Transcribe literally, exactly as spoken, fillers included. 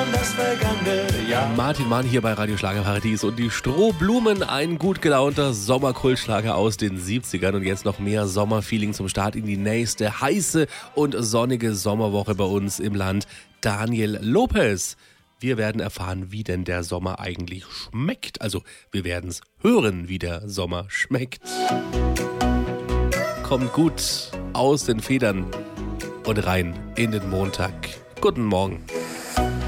an das vergangene Jahr. Martin Mann hier bei Radio Schlagerparadies und die Strohblumen, ein gut gelaunter Sommerkultschlager aus den siebzigern und jetzt noch mehr Sommerfeeling zum Start in die nächste heiße und sonnige Sommerwoche bei uns im Land. Daniel Lopez. Wir werden erfahren, wie denn der Sommer eigentlich schmeckt. Also wir werden es hören, wie der Sommer schmeckt. Kommt gut aus den Federn und rein in den Montag. Guten Morgen.